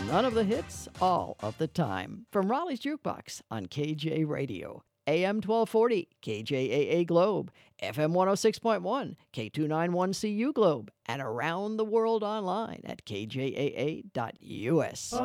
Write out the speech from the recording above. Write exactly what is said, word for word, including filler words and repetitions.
None of the hits, all of the time. From Raleigh's Jukebox on K J Radio, A M twelve forty, K J A A Globe, F M one oh six point one, K two ninety-one C U Globe, and around the world online at K J A A dot U S.